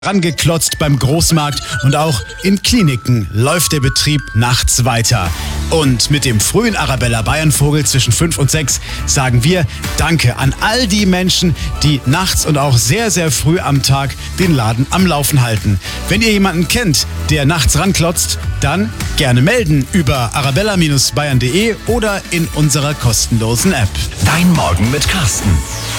rangeklotzt beim Großmarkt und auch in Kliniken läuft der Betrieb nachts weiter. Und mit dem frühen Arabella Bayernvogel zwischen 5 und 6 sagen wir Danke an all die Menschen, die nachts und auch sehr, sehr früh am Tag den Laden am Laufen halten. Wenn ihr jemanden kennt, der nachts ranklotzt, dann gerne melden über arabella-bayern.de oder in unserer kostenlosen App. Dein Morgen mit Carsten.